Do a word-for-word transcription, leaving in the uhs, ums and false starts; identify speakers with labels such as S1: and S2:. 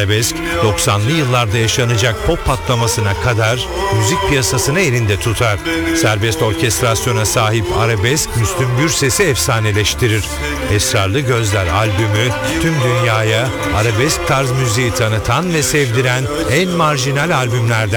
S1: Arabesk, doksanlı yıllarda yaşanacak pop patlamasına kadar müzik piyasasını elinde tutar. Serbest orkestrasyona sahip Arabesk, Müslüm Gürses'i efsaneleştirir. Esrarlı Gözler albümü tüm dünyaya arabesk tarz müziği tanıtan ve sevdiren en marjinal albümlerden